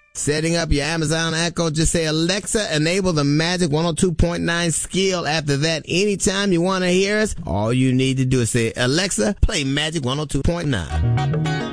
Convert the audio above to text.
Setting up your Amazon Echo, just say, Alexa, enable the Magic 102.9 skill. After that, anytime you want to hear us, all you need to do is say, Alexa, play Magic 102.9.